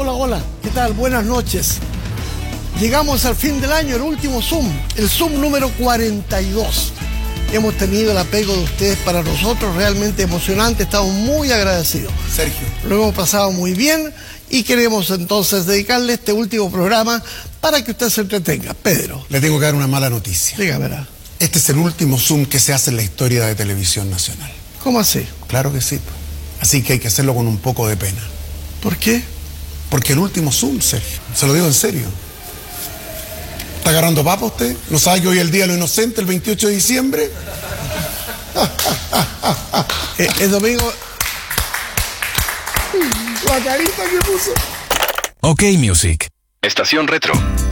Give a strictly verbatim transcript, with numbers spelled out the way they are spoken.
hola, hola. ¿Qué tal? Buenas noches. Llegamos al fin del año, el último Zoom, el Zoom número cuarenta y dos. Hemos tenido el apego de ustedes para nosotros realmente emocionante, estamos muy agradecidos. Sergio. Lo hemos pasado muy bien y queremos entonces dedicarle este último programa para que usted se entretenga. Pedro. Le tengo que dar una mala noticia. Dígame. Este es el último Zoom que se hace en la historia de Televisión Nacional. ¿Cómo así? Claro que sí. Así que hay que hacerlo con un poco de pena. ¿Por qué? Porque el último Zoom, Sergio. Se lo digo en serio. ¿Está agarrando papa usted? ¿No sabe que hoy es el Día de lo Inocente, el veintiocho de diciembre? eh, el domingo... La carita que puso. Ok Music. Estación Retro.